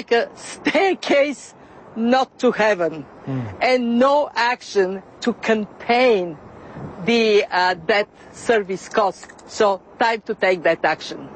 like a staircase not to heaven, and no action to contain the debt service cost. So time to take that action.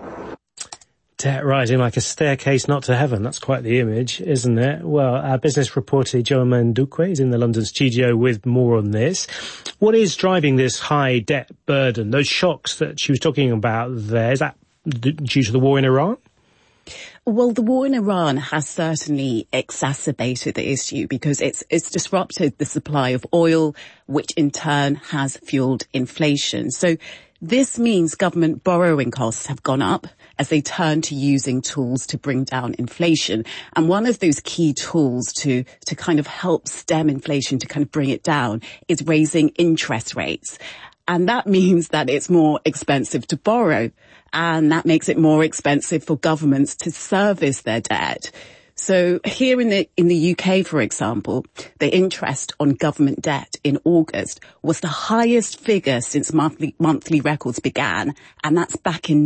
Debt rising like a staircase not to heaven. That's quite the image, isn't it? Well, our business reporter Joe Mandukwe is in the London studio with more on this. What is driving this high debt burden? Those shocks that she was talking about there, is that due to the war in Iran? Well, the war in Iran has certainly exacerbated the issue because it's disrupted the supply of oil, which in turn has fueled inflation. So this means government borrowing costs have gone up as they turn to using tools to bring down inflation. And one of those key tools to kind of help stem inflation, to kind of bring it down, is raising interest rates. And that means that it's more expensive to borrow. And that makes it more expensive for governments to service their debt. So here in the UK, for example, the interest on government debt in August was the highest figure since monthly records began, and that's back in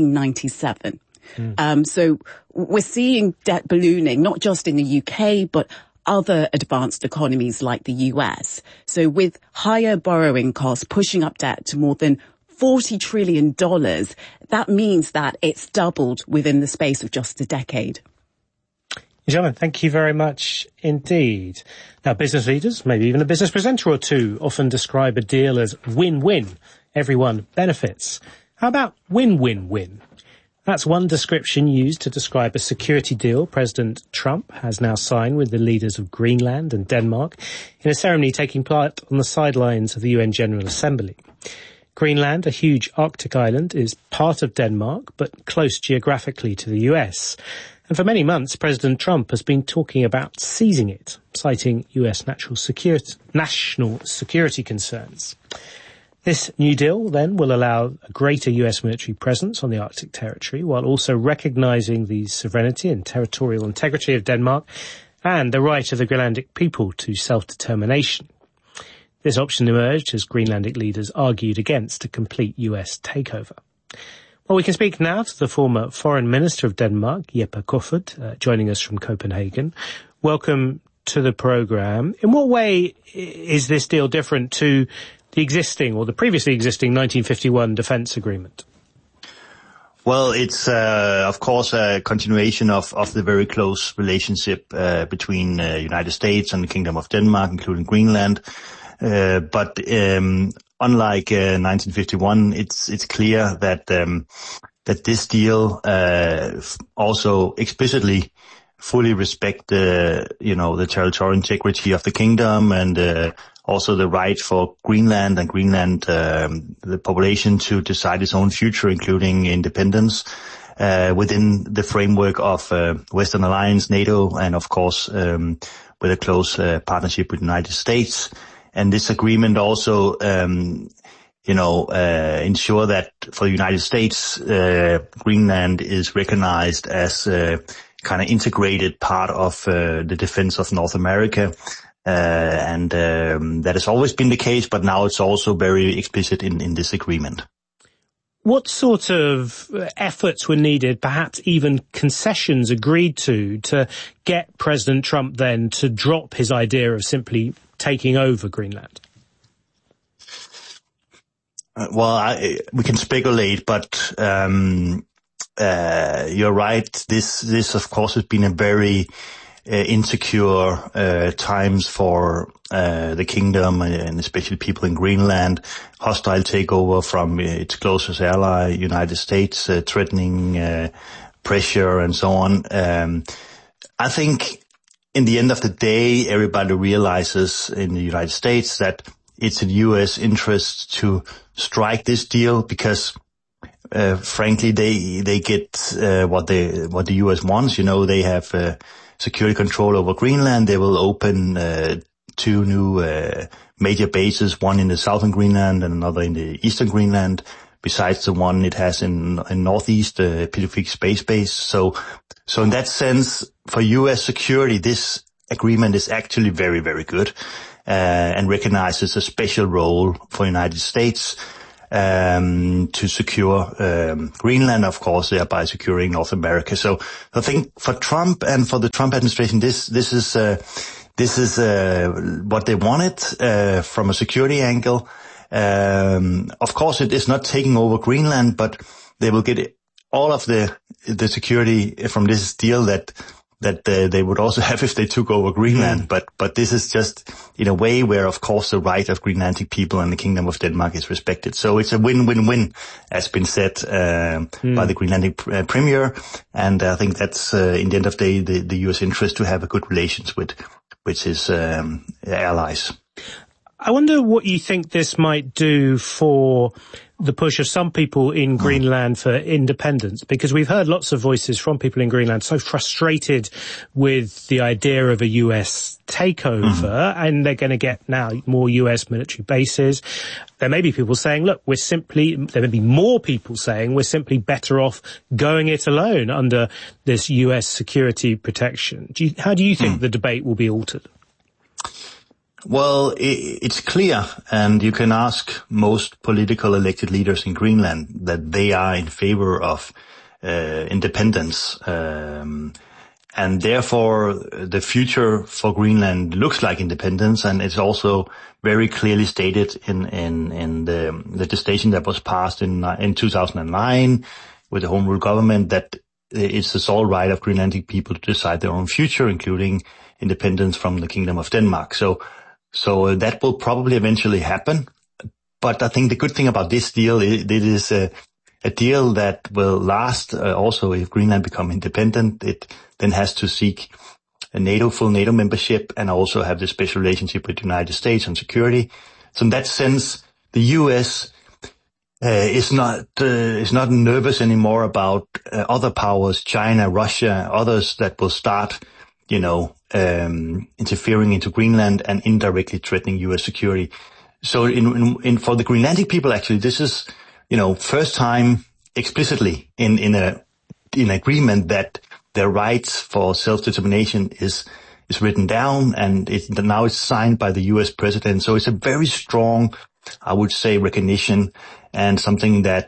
1997. So we're seeing debt ballooning, not just in the UK, but other advanced economies like the US. So with higher borrowing costs pushing up debt to more than $40 trillion, that means that it's doubled within the space of just a decade. Gentlemen, thank you very much indeed. Now, business leaders, maybe even a business presenter or two, often describe a deal as win-win. Everyone benefits. How about win-win-win? That's one description used to describe a security deal President Trump has now signed with the leaders of Greenland and Denmark in a ceremony taking part on the sidelines of the UN General Assembly. Greenland, a huge Arctic island, is part of Denmark, but close geographically to the US. And for many months, President Trump has been talking about seizing it, citing US national security concerns. This new deal, then, will allow a greater US military presence on the Arctic territory, while also recognizing the sovereignty and territorial integrity of Denmark and the right of the Greenlandic people to self-determination. This option emerged as Greenlandic leaders argued against a complete US takeover. Well, we can speak now to the former Foreign Minister of Denmark, Jeppe Kofod, joining us from Copenhagen. Welcome to the programme. In what way is this deal different to the existing or the previously existing 1951 defence agreement? Well, it's, of course, a continuation of the very close relationship between the United States and the Kingdom of Denmark, including Greenland. But unlike 1951, it's clear that this deal also explicitly fully respect the territorial integrity of the kingdom and also the right for Greenland and the population to decide its own future, including independence, within the framework of Western Alliance, NATO, and of course with a close partnership with the United States. And this agreement also, ensure that for the United States, Greenland is recognized as a kind of integrated part of the defense of North America. And that has always been the case, but now it's also very explicit in this agreement. What sort of efforts were needed, perhaps even concessions agreed to get President Trump then to drop his idea of simply taking over Greenland? We can speculate, but you're right. This of course has been a very insecure times for the kingdom and especially people in Greenland. Hostile takeover from its closest ally, United States, threatening pressure and so on. I think in the end of the day, everybody realizes in the United States that it's in U.S. interest to strike this deal because frankly they get what the U.S. wants. They have security control over Greenland. They will open two new major bases, one in the southern Greenland and another in the eastern Greenland, besides the one it has in northeast, Pittufik Space Base. So in that sense, for U.S. security, this agreement is actually very, very good, and recognizes a special role for the United States. to secure Greenland, of course, thereby securing North America. So I think for Trump and for the Trump administration, this is what they wanted from a security angle. Of course, it is not taking over Greenland, but they will get all of the security from this deal that they would also have if they took over Greenland. But this is just in a way where, of course, the right of Greenlandic people and the Kingdom of Denmark is respected. So it's a win-win-win, as been said by the Greenlandic premier. And I think that's in the end of the day the U.S. interest to have a good relations with his allies. I wonder what you think this might do for the push of some people in Greenland for independence, because we've heard lots of voices from people in Greenland so frustrated with the idea of a US takeover, and they're going to get now more US military bases. There may be people saying, look, there may be more people saying we're simply better off going it alone under this US security protection. How do you think the debate will be altered? Well, it's clear, and you can ask most political elected leaders in Greenland that they are in favor of independence, and therefore the future for Greenland looks like independence, and it's also very clearly stated in the legislation that was passed in 2009 with the Home Rule government that it's the sole right of Greenlandic people to decide their own future, including independence from the Kingdom of Denmark. So that will probably eventually happen. But I think the good thing about this deal, it is a deal that will last also if Greenland become independent. It then has to seek a full NATO membership, and also have this special relationship with the United States on security. So in that sense, the U.S. is not nervous anymore about other powers, China, Russia, others that will start interfering into Greenland and indirectly threatening U.S. security. So for the Greenlandic people, actually, this is, first time explicitly in agreement that their rights for self-determination is written down, and now it's signed by the U.S. president. So it's a very strong, I would say, recognition, and something that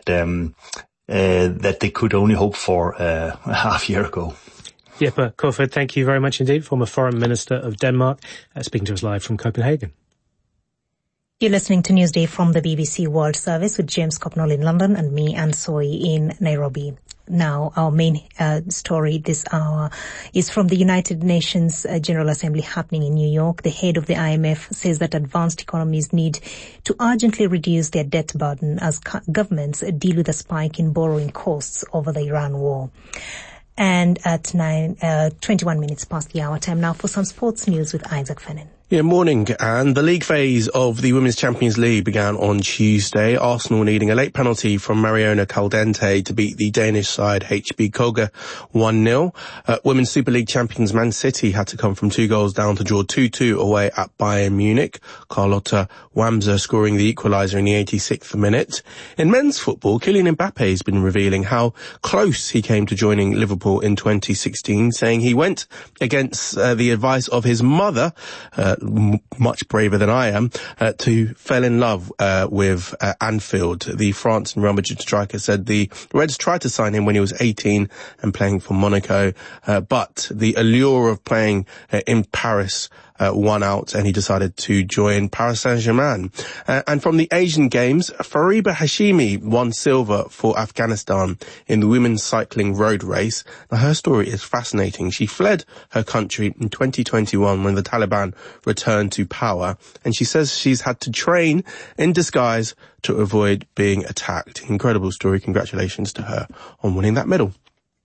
they could only hope for a half year ago. Jeppe Kofod, thank you very much indeed, former Foreign Minister of Denmark, speaking to us live from Copenhagen. You're listening to Newsday from the BBC World Service with James Copnall in London and me, Anne Soy, in Nairobi. Now, our main story this hour is from the United Nations General Assembly happening in New York. The head of the IMF says that advanced economies need to urgently reduce their debt burden as governments deal with a spike in borrowing costs over the Iran war. And at 21 minutes past the hour, time now for some sports news with Isaac Fennin. Yeah, morning. And the league phase of the Women's Champions League began on Tuesday. Arsenal needing a late penalty from Mariona Caldente to beat the Danish side HB Køge 1-0. Women's Super League champions Man City had to come from 2 goals down to draw 2-2 away at Bayern Munich. Carlotta Wamser scoring the equaliser in the 86th minute. In men's football, Kylian Mbappe has been revealing how close he came to joining Liverpool in 2016, saying he went against the advice of his mother, much braver than I am, to fell in love with Anfield. The France and Real Madrid striker said the Reds tried to sign him when he was 18 and playing for Monaco, but the allure of playing in Paris won out, and he decided to join Paris Saint-Germain. And from the Asian Games, Fariba Hashimi won silver for Afghanistan in the women's cycling road race. Now, her story is fascinating. She fled her country in 2021 when the Taliban returned to power, and she says she's had to train in disguise to avoid being attacked. Incredible story. Congratulations to her on winning that medal.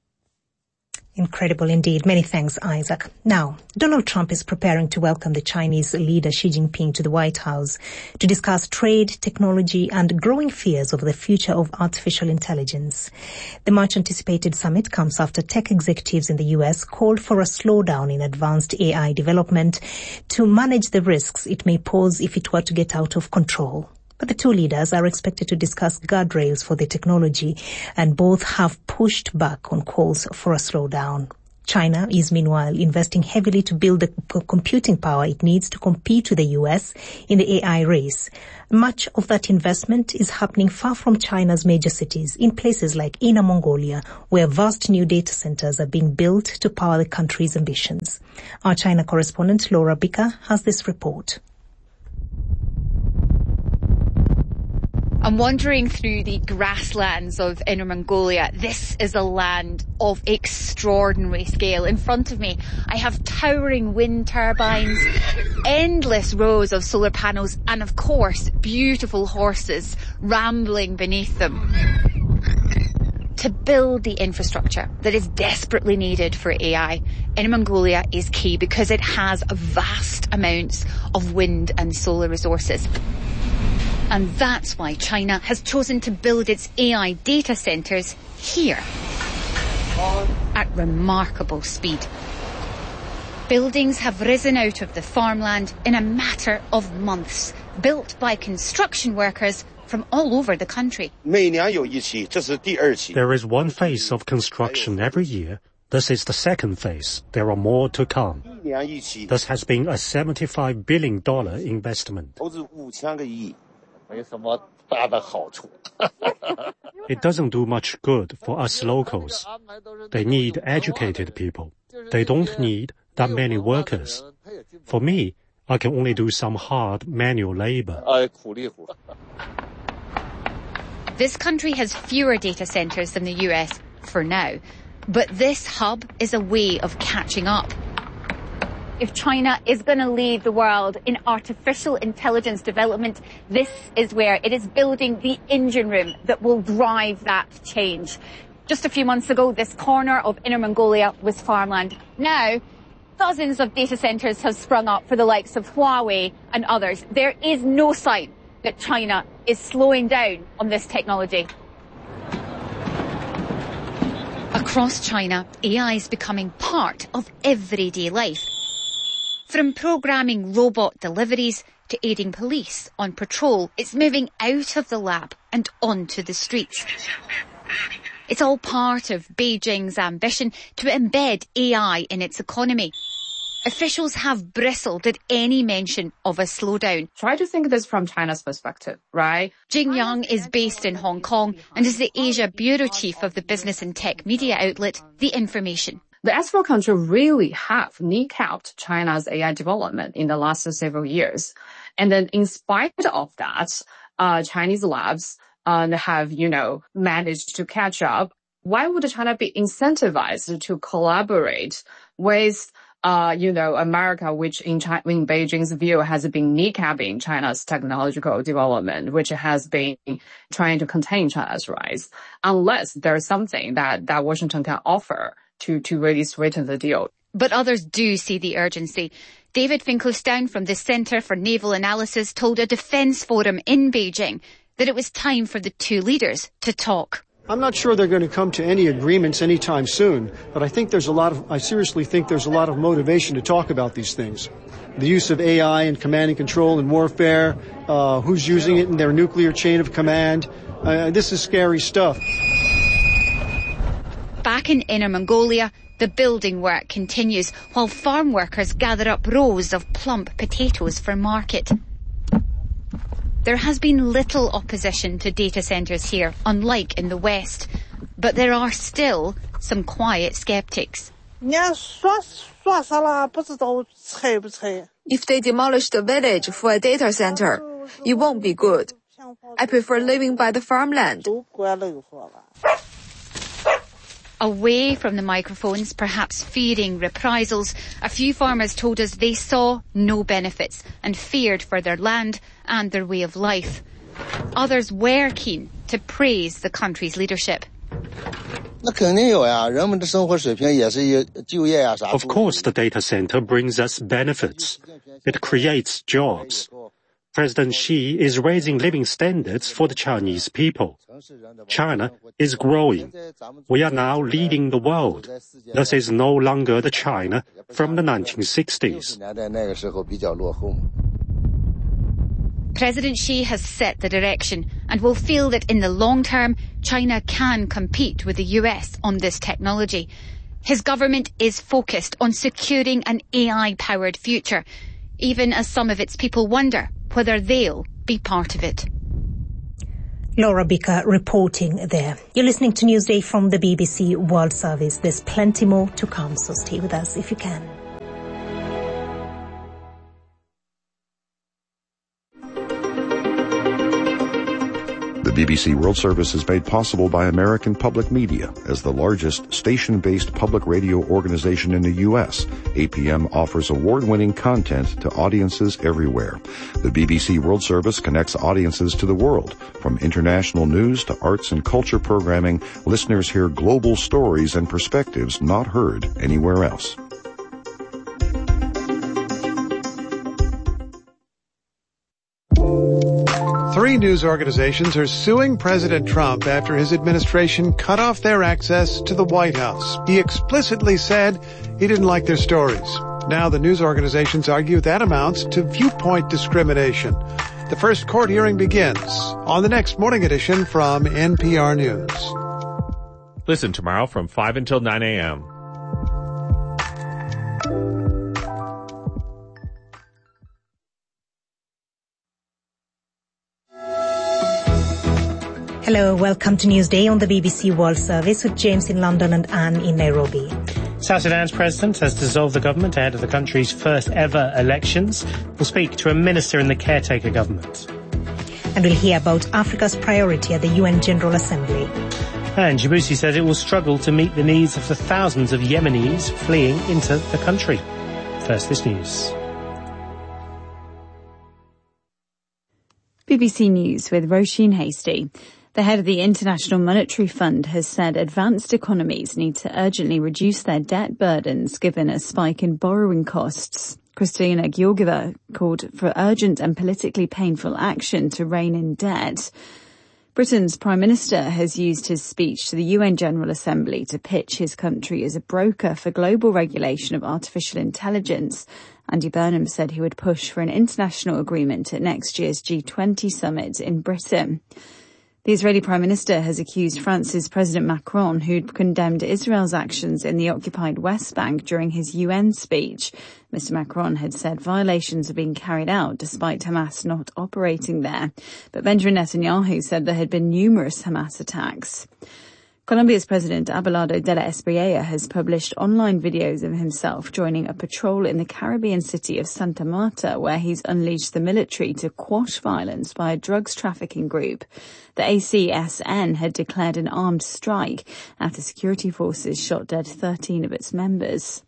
Incredible indeed. Many thanks, Isaac. Now, Donald Trump is preparing to welcome the Chinese leader Xi Jinping to the White House to discuss trade, technology, and growing fears over the future of artificial intelligence. The much-anticipated summit comes after tech executives in the U.S. called for a slowdown in advanced AI development to manage the risks it may pose if it were to get out of control. But the two leaders are expected to discuss guardrails for the technology, and both have pushed back on calls for a slowdown. China is meanwhile investing heavily to build the computing power it needs to compete with the US in the AI race. Much of that investment is happening far from China's major cities, in places like Inner Mongolia, where vast new data centers are being built to power the country's ambitions. Our China correspondent Laura Bicker has this report. I'm wandering through the grasslands of Inner Mongolia. This is a land of extraordinary scale. In front of me, I have towering wind turbines, endless rows of solar panels, and of course, beautiful horses rambling beneath them. To build the infrastructure that is desperately needed for AI, Inner Mongolia is key because it has vast amounts of wind and solar resources. And that's why China has chosen to build its AI data centers here at remarkable speed. Buildings have risen out of the farmland in a matter of months, built by construction workers from all over the country. There is one phase of construction every year. This is the second phase. There are more to come. This has been a $75 billion investment. It doesn't do much good for us locals. They need educated people. They don't need that many workers. For me, I can only do some hard manual labor. This country has fewer data centers than the US for now, but this hub is a way of catching up. If China is going to lead the world in artificial intelligence development, this is where it is building the engine room that will drive that change. Just a few months ago, this corner of Inner Mongolia was farmland. Now, dozens of data centers have sprung up for the likes of Huawei and others. There is no sign that China is slowing down on this technology. Across China, AI is becoming part of everyday life. From programming robot deliveries to aiding police on patrol, it's moving out of the lab and onto the streets. It's all part of Beijing's ambition to embed AI in its economy. Officials have bristled at any mention of a slowdown. Try to think this from China's perspective, right? Jing Yang is based in Hong Kong and is the Asia bureau chief of the business and tech media outlet The Information. The S4 country really have kneecapped China's AI development in the last several years. And then in spite of that, Chinese labs have, managed to catch up. Why would China be incentivized to collaborate with, America, which in Beijing's view has been kneecapping China's technological development, which has been trying to contain China's rise, unless there's something that Washington can offer to really sweeten the deal. But others do see the urgency. David Finkelstein from the Centre for Naval Analysis told a defence forum in Beijing that it was time for the two leaders to talk. I'm not sure they're going to come to any agreements anytime soon, but I seriously think there's a lot of motivation to talk about these things. The use of AI in command and control and warfare, who's using it in their nuclear chain of command. This is scary stuff. Back in Inner Mongolia, the building work continues while farm workers gather up rows of plump potatoes for market. There has been little opposition to data centres here, unlike in the West, but there are still some quiet sceptics. If they demolish the village for a data centre, it won't be good. I prefer living by the farmland. Away from the microphones, perhaps fearing reprisals, a few farmers told us they saw no benefits and feared for their land and their way of life. Others were keen to praise the country's leadership. Of course, the data center brings us benefits. It creates jobs. President Xi is raising living standards for the Chinese people. China is growing. We are now leading the world. This is no longer the China from the 1960s. President Xi has set the direction and will feel that in the long term, China can compete with the US on this technology. His government is focused on securing an AI-powered future, even as some of its people wonder whether they'll be part of it. Laura Bicker reporting there. You're listening to Newsday from the BBC World Service. There's plenty more to come, so stay with us if you can. The BBC World Service is made possible by American Public Media. As the largest station-based public radio organization in the U.S., APM offers award-winning content to audiences everywhere. The BBC World Service connects audiences to the world. From international news to arts and culture programming, listeners hear global stories and perspectives not heard anywhere else. Three news organizations are suing President Trump after his administration cut off their access to the White House. He explicitly said he didn't like their stories. Now the news organizations argue that amounts to viewpoint discrimination. The first court hearing begins on the next morning edition from NPR News. Listen tomorrow from 5 until 9 a.m. Hello, welcome to Newsday on the BBC World Service with James in London and Anne in Nairobi. South Sudan's president has dissolved the government ahead of the country's first ever elections. We'll speak to a minister in the caretaker government. And we'll hear about Africa's priority at the UN General Assembly. And Djibouti says it will struggle to meet the needs of the thousands of Yemenis fleeing into the country. First, this news. BBC News with Roisin Hastie. The head of the International Monetary Fund has said advanced economies need to urgently reduce their debt burdens given a spike in borrowing costs. Kristalina Georgieva called for urgent and politically painful action to rein in debt. Britain's Prime Minister has used his speech to the UN General Assembly to pitch his country as a broker for global regulation of artificial intelligence. Andy Burnham said he would push for an international agreement at next year's G20 summit in Britain. The Israeli Prime Minister has accused France's President Macron, who'd condemned Israel's actions in the occupied West Bank during his UN speech. Mr. Macron had said violations are being carried out despite Hamas not operating there. But Benjamin Netanyahu said there had been numerous Hamas attacks. Colombia's President Abelardo de la Espriella has published online videos of himself joining a patrol in the Caribbean city of Santa Marta, where he's unleashed the military to quash violence by a drugs trafficking group. The ACSN had declared an armed strike after security forces shot dead 13 of its members.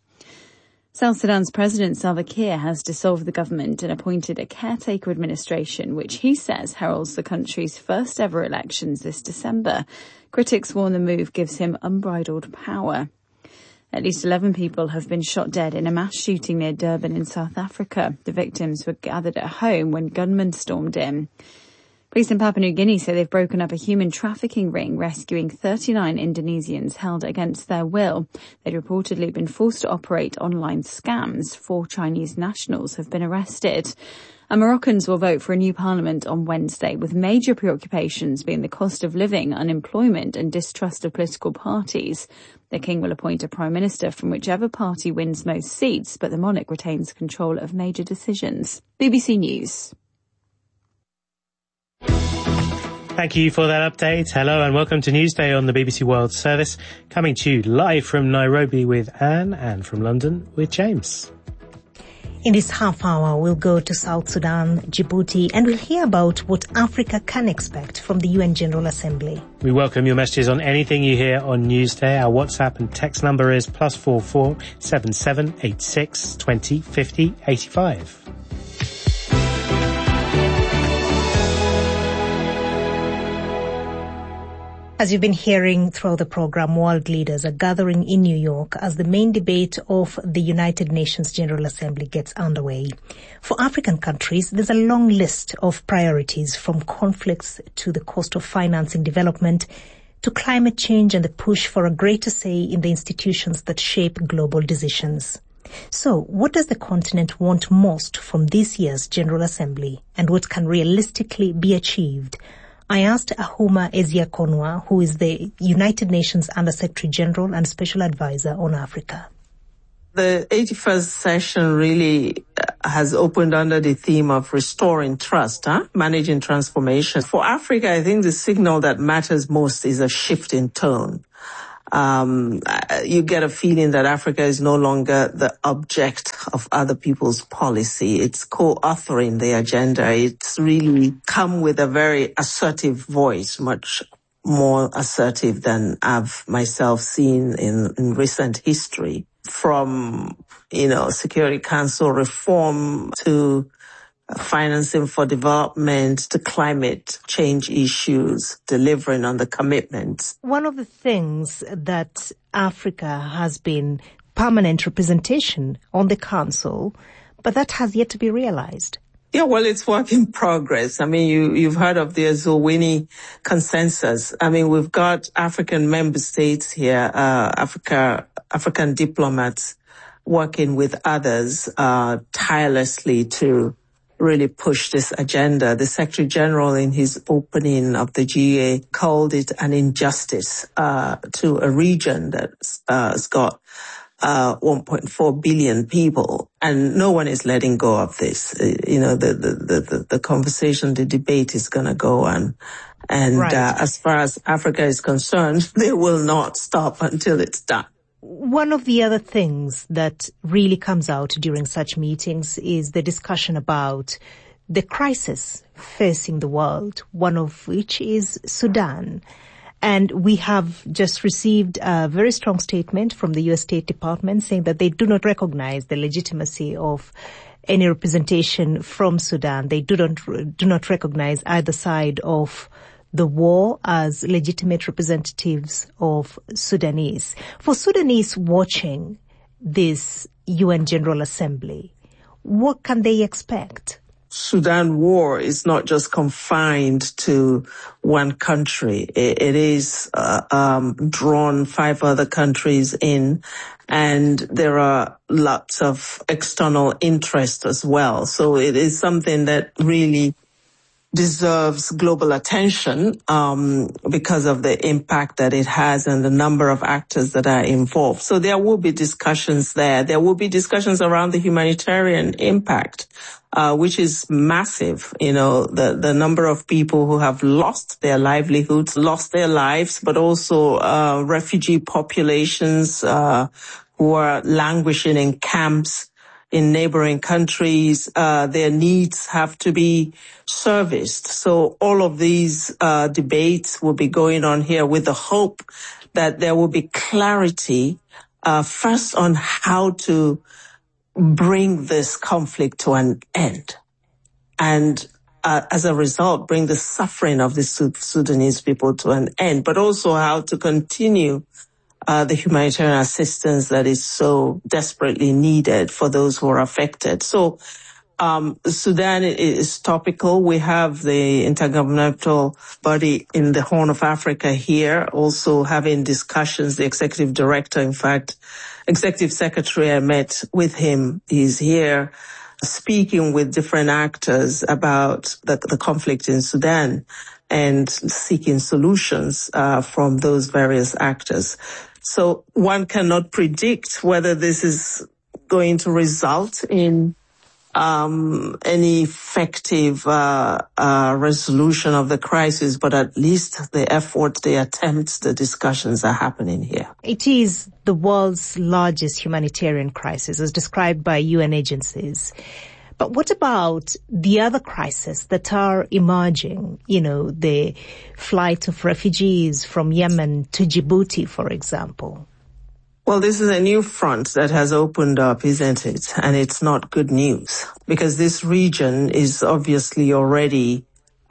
South Sudan's President Salva Kiir has dissolved the government and appointed a caretaker administration, which he says heralds the country's first ever elections this December. Critics warn the move gives him unbridled power. At least 11 people have been shot dead in a mass shooting near Durban in South Africa. The victims were gathered at home when gunmen stormed in. Police in Papua New Guinea say they've broken up a human trafficking ring, rescuing 39 Indonesians held against their will. They'd reportedly been forced to operate online scams. 4 Chinese nationals have been arrested. And Moroccans will vote for a new parliament on Wednesday, with major preoccupations being the cost of living, unemployment and distrust of political parties. The king will appoint a prime minister from whichever party wins most seats, but the monarch retains control of major decisions. BBC News. Thank you for that update. Hello and welcome to Newsday on the BBC World Service, coming to you live from Nairobi with Anne and from London with James. In this half hour, we'll go to South Sudan, Djibouti, and we'll hear about what Africa can expect from the UN General Assembly. We welcome your messages on anything you hear on Newsday. Our WhatsApp and text number is +44 7786 20 50 85. As you've been hearing throughout the program, world leaders are gathering in New York as the main debate of the United Nations General Assembly gets underway. For African countries, there's a long list of priorities, from conflicts to the cost of financing development to climate change and the push for a greater say in the institutions that shape global decisions. So, what does the continent want most from this year's General Assembly, and what can realistically be achieved? I asked Ahuma Ezeakonwa, who is the United Nations Under-Secretary General and Special Advisor on Africa. The 81st session really has opened under the theme of restoring trust, managing transformation. For Africa, I think the signal that matters most is a shift in tone. You get a feeling that Africa is no longer the object of other people's policy. It's co-authoring the agenda. It's really come with a very assertive voice, much more assertive than I've myself seen in recent history. From, Security Council reform to financing for development to climate change issues, delivering on the commitments. One of the things that Africa has been permanent representation on the council, but that has yet to be realized. Yeah, well, it's work in progress. I mean, you've heard of the Zolwini consensus. I mean, we've got African member states here, African diplomats working with others, tirelessly to really push this agenda. The Secretary General in his opening of the GA called it an injustice, to a region that's got 1.4 billion people, and no one is letting go of this. The conversation, the debate is going to go on. And right. As far as Africa is concerned, they will not stop until it's done. One of the other things that really comes out during such meetings is the discussion about the crisis facing the world, one of which is Sudan. And we have just received a very strong statement from the U.S. State Department saying that they do not recognize the legitimacy of any representation from Sudan. They do not recognize either side of the war as legitimate representatives of Sudanese. For Sudanese watching this UN General Assembly, what can they expect? Sudan war is not just confined to one country. It is drawn 5 other countries in, and there are lots of external interest as well. So it is something that really deserves global attention because of the impact that it has and the number of actors that are involved. So there will be discussions there. There will be discussions around the humanitarian impact, which is massive. The number of people who have lost their livelihoods, lost their lives, but also refugee populations who are languishing in camps in neighboring countries. Their needs have to be serviced. So all of these debates will be going on here with the hope that there will be clarity first on how to bring this conflict to an end, and as a result, bring the suffering of the Sudanese people to an end, but also how to continue the humanitarian assistance that is so desperately needed for those who are affected. So Sudan is topical. We have the intergovernmental body in the Horn of Africa here also having discussions. The executive director, in fact, executive secretary, I met with him. He's here speaking with different actors about the conflict in Sudan and seeking solutions from those various actors. So one cannot predict whether this is going to result in any effective resolution of the crisis, but at least the efforts, the attempts, the discussions are happening here. It is the world's largest humanitarian crisis, as described by UN agencies. But what about the other crises that are emerging? The flight of refugees from Yemen to Djibouti, for example. Well, this is a new front that has opened up, isn't it? And it's not good news because this region is obviously already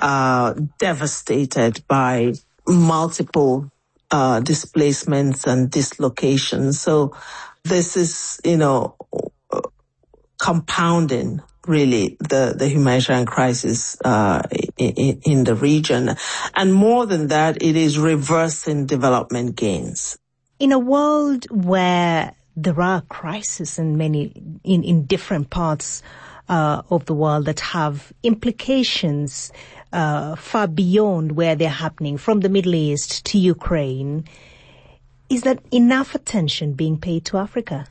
devastated by multiple displacements and dislocations. So this is, compounding really the humanitarian crisis in the region. And more than that, it is reversing development gains. In a world where there are crises in different parts of the world that have implications far beyond where they're happening, from the Middle East to Ukraine. Is that enough attention being paid to Africa?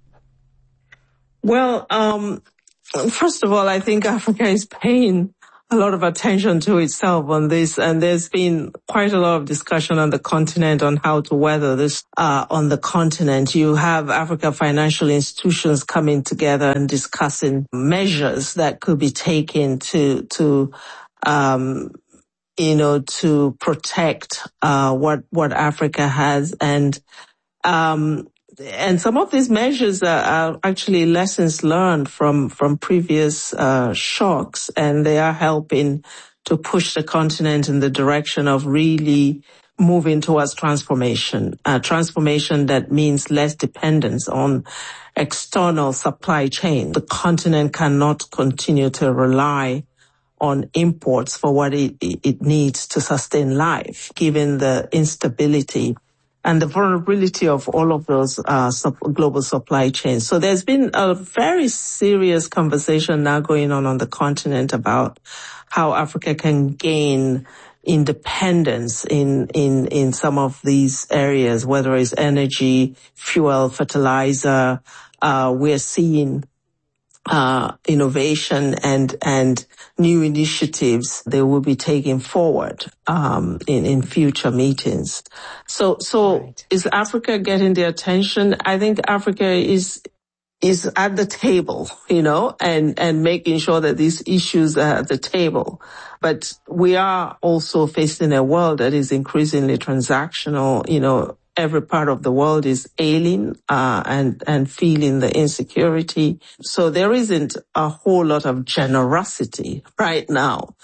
Well, first of all, I think Africa is paying a lot of attention to itself on this, and there's been quite a lot of discussion on the continent on how to weather this on the continent. You have Africa financial institutions coming together and discussing measures that could be taken to protect what Africa has, and some of these measures are actually lessons learned from previous shocks, and they are helping to push the continent in the direction of really moving towards transformation. Transformation that means less dependence on external supply chain. The continent cannot continue to rely on imports for what it needs to sustain life, given the instability and the vulnerability of all of those global supply chains. So there's been a very serious conversation now going on the continent about how Africa can gain independence in some of these areas, whether it's energy, fuel, fertilizer. We're seeing innovation and new initiatives they will be taking forward in future meetings. So right. Is Africa getting the attention? I think Africa is at the table, and making sure that these issues are at the table. But we are also facing a world that is increasingly transactional. Every part of the world is ailing and feeling the insecurity. So there isn't a whole lot of generosity right now,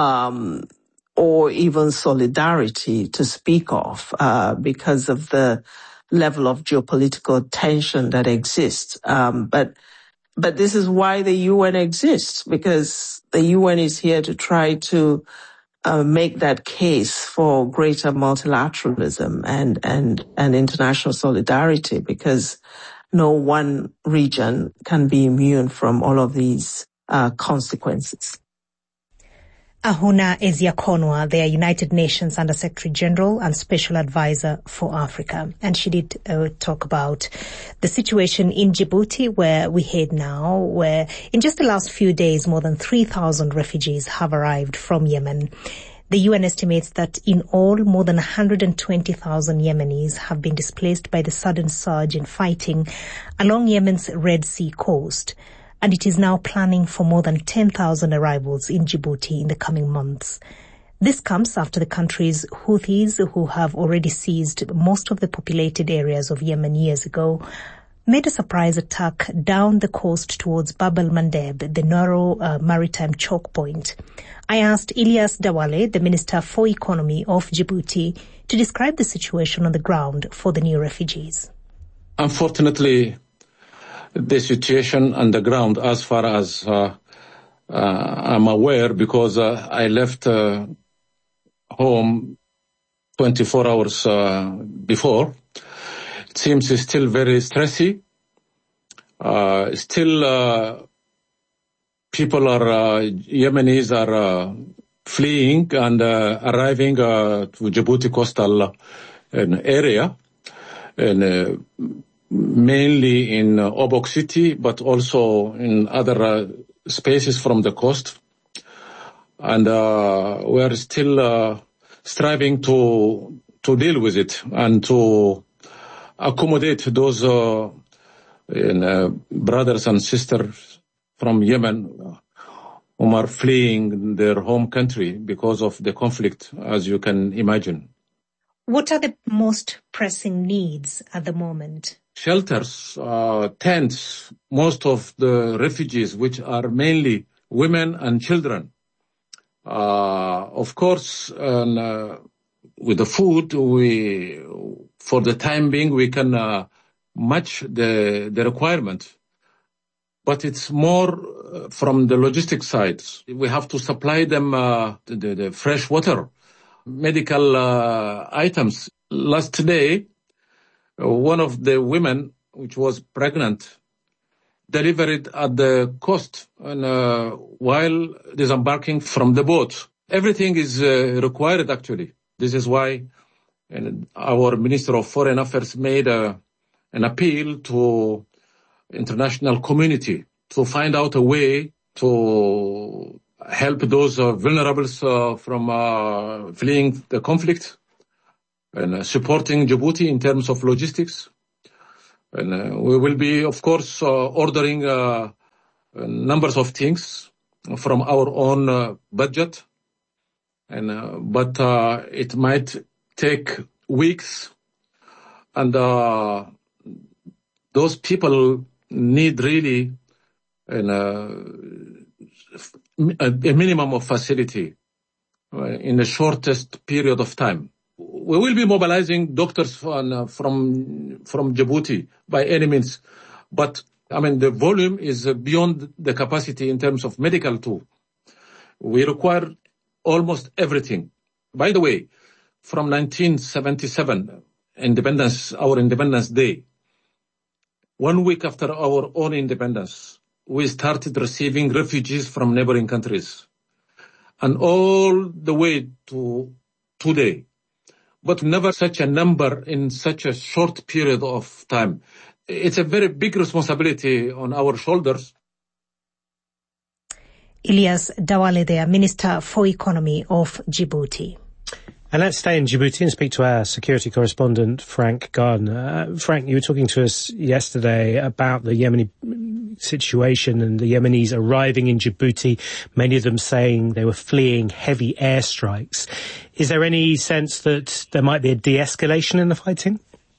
or even solidarity to speak of, because of the level of geopolitical tension that exists. But this is why the UN exists, because the UN is here to try to make that case for greater multilateralism and international solidarity, because no one region can be immune from all of these consequences. Ahuna Eziakonwa, the United Nations Under-Secretary General and Special Advisor for Africa. And she did talk about the situation in Djibouti, where we head now, where in just the last few days, more than 3,000 refugees have arrived from Yemen. The UN estimates that in all, more than 120,000 Yemenis have been displaced by the sudden surge in fighting along Yemen's Red Sea coast. And it is now planning for more than 10,000 arrivals in Djibouti in the coming months. This comes after the country's Houthis, who have already seized most of the populated areas of Yemen years ago, made a surprise attack down the coast towards Bab el-Mandeb, the narrow maritime choke point. I asked Ilyas Dawale, the Minister for Economy of Djibouti, to describe the situation on the ground for the new refugees. Unfortunately, the situation on the ground, as far as I'm aware, because I left home 24 hours before, it seems it's still very stressy. Still, people Yemenis are fleeing and arriving to Djibouti coastal area, and mainly in Obok City, but also in other spaces from the coast. And we are still striving to deal with it and to accommodate those brothers and sisters from Yemen who are fleeing their home country because of the conflict, as you can imagine. What are the most pressing needs at the moment? Shelters, tents, most of the refugees, which are mainly women and children. Of course, with the food, for the time being, we can match the requirement. But it's more from the logistic side. We have to supply them the fresh water, medical items. Last day, one of the women, which was pregnant, delivered at the coast and while disembarking from the boat. everything is required, actually. This is why our Minister of Foreign Affairs made an appeal to international community to find out a way to help those vulnerables from fleeing the conflict and supporting Djibouti in terms of logistics. And we will be, of course, ordering numbers of things from our own budget. But it might take weeks. And those people need really a minimum of facility in the shortest period of time. We will be mobilizing doctors from Djibouti by any means. But, the volume is beyond the capacity in terms of medical too. We require almost everything. By the way, from 1977, our Independence Day, 1 week after our own independence, we started receiving refugees from neighboring countries. And all the way to today. But never such a number in such a short period of time. It's a very big responsibility on our shoulders. Ilyas Dawale there, Minister for Economy of Djibouti. And let's stay in Djibouti and speak to our security correspondent, Frank Gardner. Frank, you were talking to us yesterday about the Yemeni situation and the Yemenis arriving in Djibouti, many of them saying they were fleeing heavy airstrikes. Is there any sense that there might be a de-escalation in the fighting?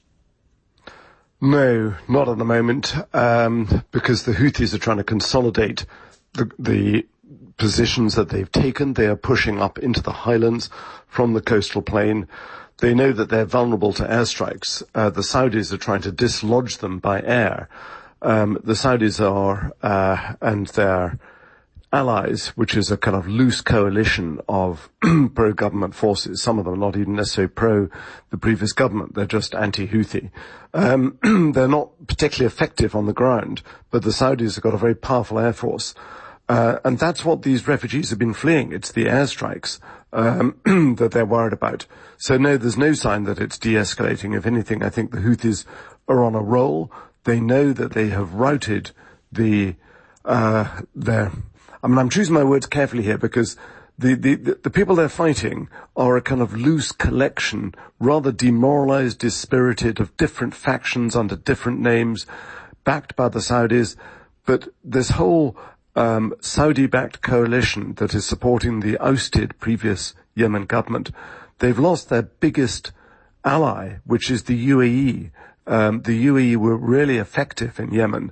No, not at the moment, because the Houthis are trying to consolidate the positions that they've taken. They are pushing up into the highlands from the coastal plain. They know that they're vulnerable to airstrikes. The Saudis are trying to dislodge them by air. The Saudis are, and their allies, which is a kind of loose coalition of pro-government forces. Some of them not even necessarily pro the previous government. They're just anti-Houthi. They're not particularly effective on the ground, but the Saudis have got a very powerful air force. And that's what these refugees have been fleeing. It's the airstrikes that they're worried about. So no, there's no sign that it's de-escalating. If anything, I think the Houthis are on a roll. They know that they have routed I'm choosing my words carefully here because the people they're fighting are a kind of loose collection, rather demoralized, dispirited, of different factions under different names, backed by the Saudis. But this whole Saudi-backed coalition that is supporting the ousted previous Yemen government, they've lost their biggest ally, which is the UAE. The UAE were really effective in Yemen.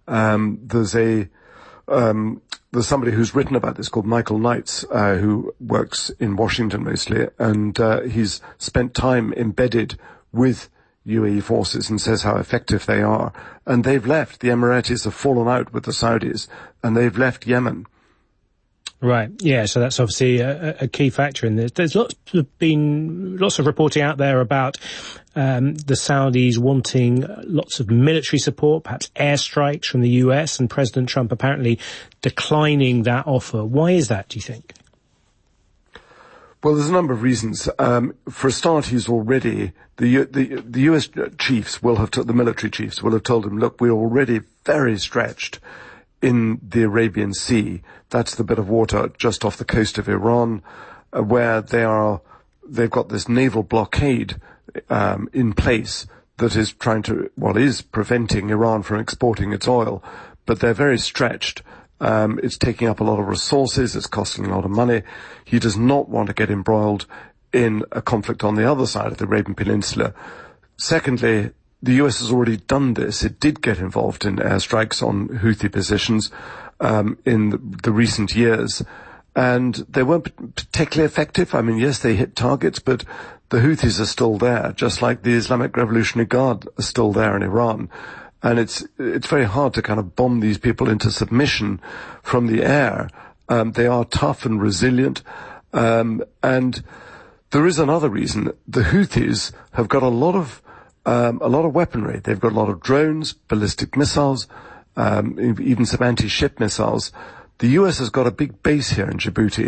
There's somebody who's written about this called Michael Knights, who works in Washington mostly, and he's spent time embedded with UAE forces and says how effective they are. And they've left. The Emiratis have fallen out with the Saudis, and they've left Yemen. Right. Yeah. So that's obviously a key factor in this. There's been lots of reporting out there about the Saudis wanting lots of military support, perhaps airstrikes from the US, and President Trump apparently declining that offer. Why is that, do you think? Well, there's a number of reasons. For a start, he's already the US chiefs will have the military chiefs will have told him, look, we're already very stretched in the Arabian Sea. That's the bit of water just off the coast of Iran, where they've got this naval blockade in place that is is preventing Iran from exporting its oil. But they're very stretched. It's taking up a lot of resources. It's costing a lot of money. He does not want to get embroiled in a conflict on the other side of the Arabian Peninsula. Secondly, the US has already done this. It did get involved in airstrikes on Houthi positions in the recent years, and they weren't particularly effective. I mean, yes, they hit targets, but the Houthis are still there, just like the Islamic Revolutionary Guard are still there in Iran. And it's very hard to kind of bomb these people into submission from the air. They are tough and resilient, and there is another reason. The Houthis have got a lot of weaponry. They've got a lot of drones, ballistic missiles, even some anti-ship missiles. The US has got a big base here in Djibouti,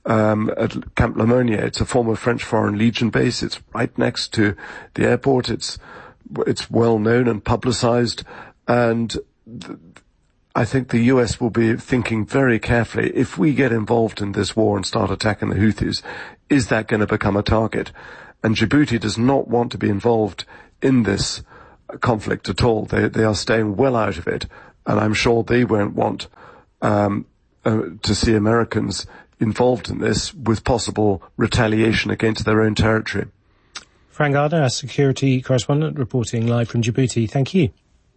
at Camp Lemonnier. It's a former French Foreign Legion base. It's right next to the airport. It's well known and publicized, and I think the US will be thinking very carefully, if we get involved in this war and start attacking the Houthis, is that going to become a target? And Djibouti does not want to be involved in this conflict at all. They are staying well out of it, and I'm sure they won't want to see Americans involved in this with possible retaliation against their own territory. Frank Gardner, our security correspondent, reporting live from Djibouti. Thank you.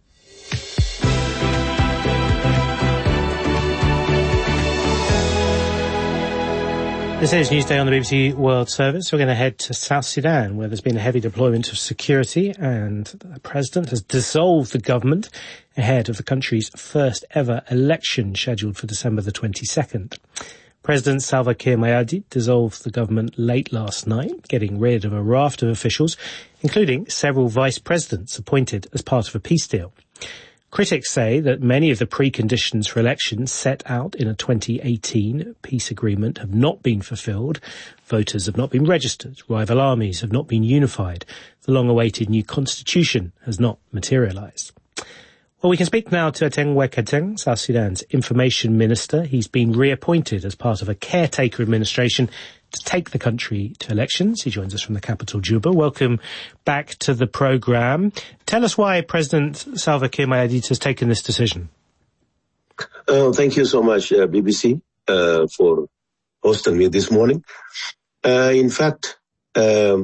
This is Newsday on the BBC World Service. We're going to head to South Sudan, where there's been a heavy deployment of security, and the president has dissolved the government ahead of the country's first ever election scheduled for December the 22nd. President Salva Kiir Mayardit dissolved the government late last night, getting rid of a raft of officials, including several vice presidents appointed as part of a peace deal. Critics say that many of the preconditions for elections set out in a 2018 peace agreement have not been fulfilled. Voters have not been registered. Rival armies have not been unified. The long-awaited new constitution has not materialised. Well, we can speak now to Ateng Wekateng, South Sudan's information minister. He's been reappointed as part of a caretaker administration to take the country to elections. He joins us from the capital, Juba. Welcome back to the programme. Tell us why President Salva Kiir Mayardit has taken this decision. Thank you so much, BBC, for hosting me this morning. In fact, the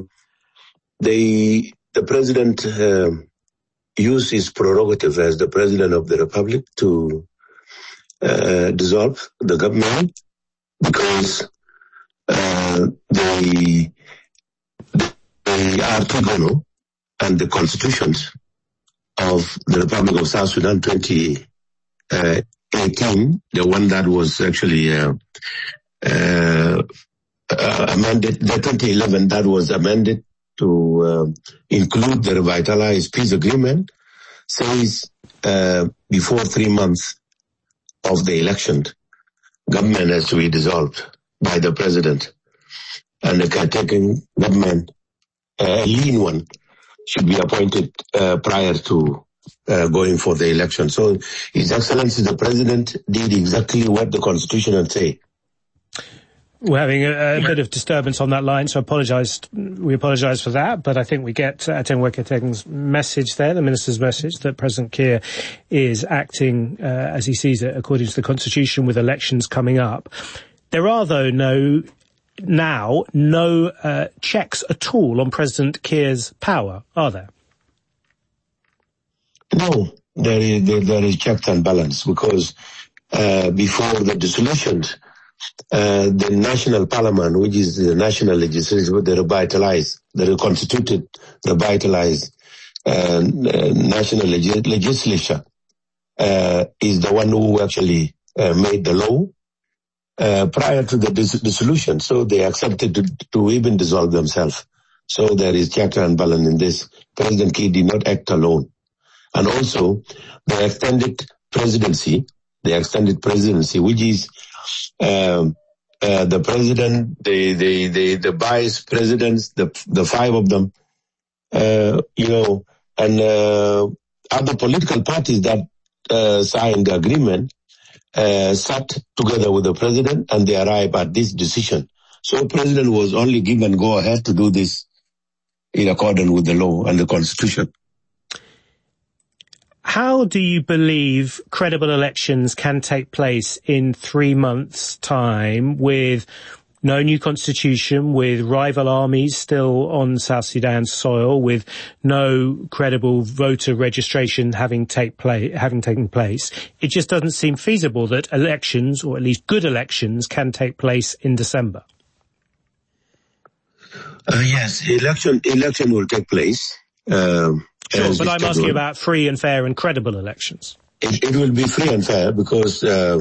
president used his prerogative as the president of the republic to dissolve the government because the Article and the constitutions of the Republic of South Sudan 2018, the one that was actually amended, the 2011 that was amended to include the revitalized peace agreement, says before 3 months of the election, government has to be dissolved by the president, and the caretaking government, a lean one, should be appointed prior to going for the election. So His Excellency the President did exactly what the Constitution would say. We're having a bit of disturbance on that line, so we apologise for that, but I think we get Ateng Wekateng's message there, the Minister's message, that President Kiir is acting as he sees it according to the Constitution with elections coming up. There are, though, no checks at all on President Kiir's power, are there? No, there is checks and balance, because before the dissolution, the national parliament, which is the national legislature, the reconstituted, revitalized national legislature, is the one who actually made the law prior to the dissolution. So they accepted to even dissolve themselves. So there is check and balance in this. President Kiir did not act alone. And also the extended presidency, which is the president, the vice presidents, the five of them, and other political parties that signed the agreement, sat together with the president, and they arrived at this decision. So the president was only given go ahead to do this in accordance with the law and the Constitution. How do you believe credible elections can take place in 3 months' time with no new constitution, with rival armies still on South Sudan's soil, with no credible voter registration having taken place? It just doesn't seem feasible that elections, or at least good elections, can take place in December. Yes, election will take place. Sure, but I'm asking about free and fair and credible elections. It will be free and fair because,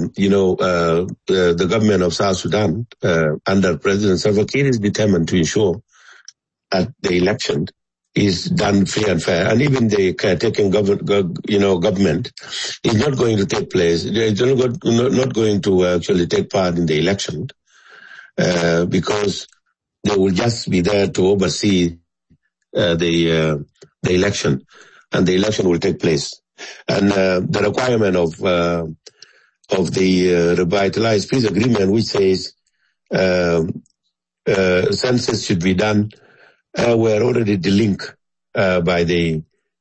the government of South Sudan, under President Salva Kiir, is determined to ensure that the election is done free and fair. And even the caretaking government is not going to take place. They're not going to actually take part in the election. because they will just be there to oversee the election, and the election will take place. And the requirement of the revitalized peace agreement, which says census should be done, were already delinked by the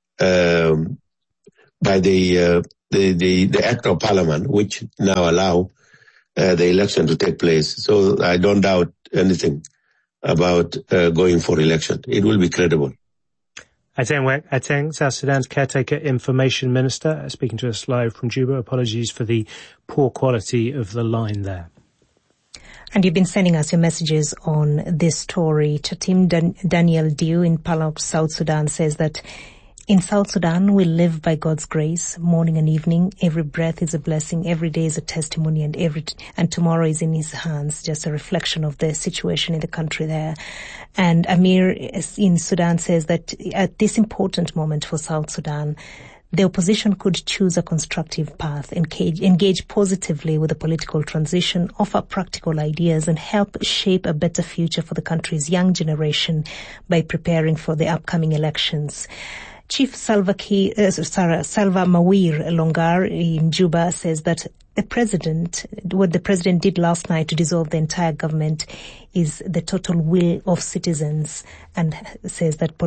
Act of Parliament, which now allow the election to take place. So I don't doubt anything about going for election. It will be credible. Ateng, South Sudan's caretaker information minister, speaking to us live from Juba. Apologies for the poor quality of the line there. And you've been sending us your messages on this story. Chatim Daniel Diu in Palop, South Sudan, says that in South Sudan, we live by God's grace, morning and evening. Every breath is a blessing. Every day is a testimony, and tomorrow is in His hands. Just a reflection of the situation in the country there. And Amir in Sudan says that at this important moment for South Sudan, the opposition could choose a constructive path, engage positively with the political transition, offer practical ideas, and help shape a better future for the country's young generation by preparing for the upcoming elections. Chief Salva Mawir Longar in Juba says that what the president did last night to dissolve the entire government is the total will of citizens, and says that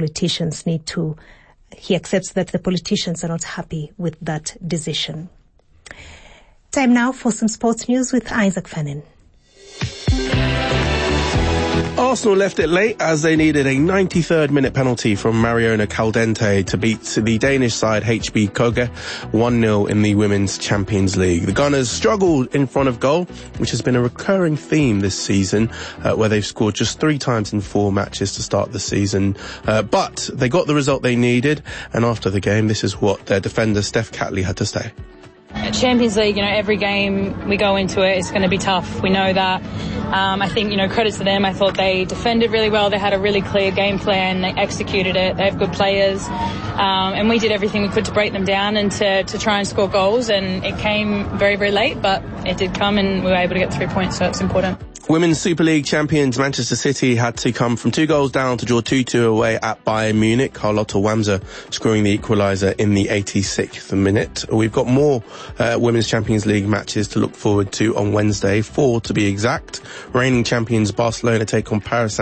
he accepts that the politicians are not happy with that decision. Time now for some sports news with Isaac Fannin. Arsenal left it late as they needed a 93rd minute penalty from Mariona Caldente to beat the Danish side HB Køge 1-0 in the Women's Champions League. The Gunners struggled in front of goal, which has been a recurring theme this season, where they've scored just 3 times in 4 matches to start the season. But they got the result they needed, and after the game, this is what their defender Steph Catley had to say. Champions League, every game we go into it, it's going to be tough. We know that. I think, credit to them. I thought they defended really well. They had a really clear game plan. They executed it. They have good players. And we did everything we could to break them down and to try and score goals. And it came very, very late, but it did come and we were able to get 3 points, so it's important. Women's Super League champions Manchester City had to come from 2 goals down to draw 2-2 away at Bayern Munich. Carlotta Wamser scoring the equaliser in the 86th minute. We've got more Women's Champions League matches to look forward to on Wednesday, 4 to be exact. Reigning champions Barcelona take on Paris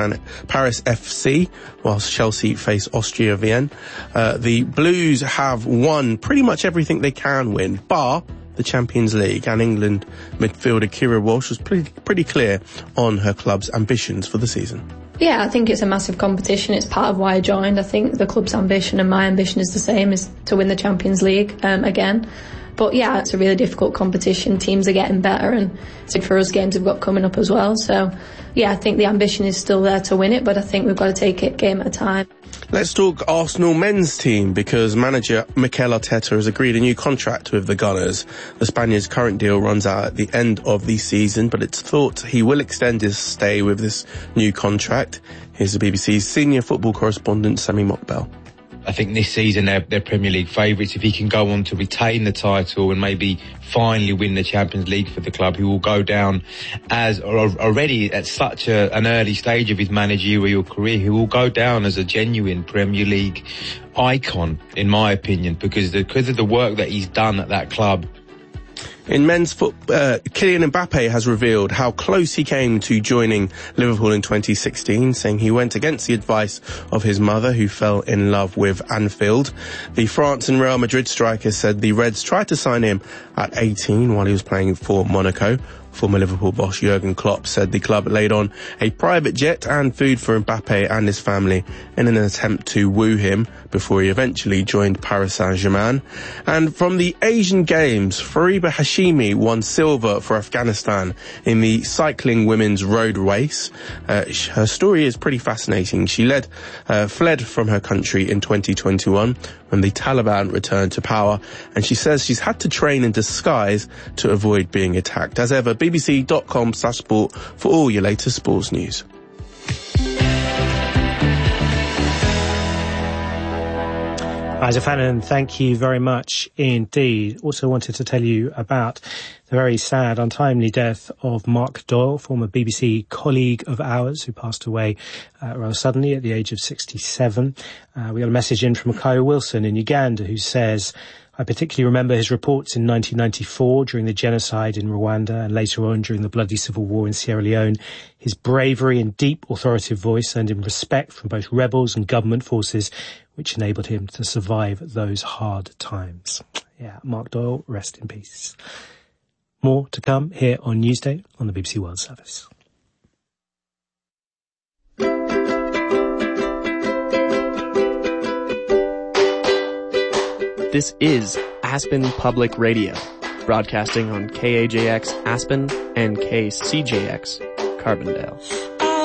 FC, whilst Chelsea face Austria Vienna. The Blues have won pretty much everything they can win, bar the Champions League, and England midfielder Kira Walsh was pretty clear on her club's ambitions for the season. Yeah, I think it's a massive competition. It's part of why I joined. I think the club's ambition and my ambition is the same, is to win the Champions League again. But yeah, it's a really difficult competition. Teams are getting better, and so for us, games have got coming up as well. So yeah, I think the ambition is still there to win it, but I think we've got to take it game at a time. Let's talk Arsenal men's team, because manager Mikel Arteta has agreed a new contract with the Gunners. The Spaniard's current deal runs out at the end of the season, but it's thought he will extend his stay with this new contract. Here's the BBC's senior football correspondent, Sami Mokbel. I think this season they're Premier League favourites. If he can go on to retain the title and maybe finally win the Champions League for the club, he will go down as already at such an early stage of his managerial career. He will go down as a genuine Premier League icon, in my opinion, because of the work that he's done at that club. In men's football, Kylian Mbappe has revealed how close he came to joining Liverpool in 2016, saying he went against the advice of his mother, who fell in love with Anfield. The France and Real Madrid striker said the Reds tried to sign him at 18 while he was playing for Monaco. Former Liverpool boss Jurgen Klopp said the club laid on a private jet and food for Mbappe and his family in an attempt to woo him before he eventually joined Paris Saint-Germain. And from the Asian Games, Fariba Hashimi won silver for Afghanistan in the cycling women's road race. Her story is pretty fascinating. She fled from her country in 2021 when the Taliban returned to power, and she says she's had to train in disguise to avoid being attacked. As ever, bbc.com/sport for all your latest sports news. Isa Fannin, thank you very much indeed. Also wanted to tell you about the very sad, untimely death of Mark Doyle, former BBC colleague of ours, who passed away rather suddenly at the age of 67. We got a message in from Kyle Wilson in Uganda who says, I particularly remember his reports in 1994 during the genocide in Rwanda and later on during the bloody civil war in Sierra Leone. His bravery and deep authoritative voice earned him respect from both rebels and government forces, which enabled him to survive those hard times. Yeah, Mark Doyle, rest in peace. More to come here on Newsday on the BBC World Service. This is Aspen Public Radio, broadcasting on KAJX Aspen and KCJX Carbondale.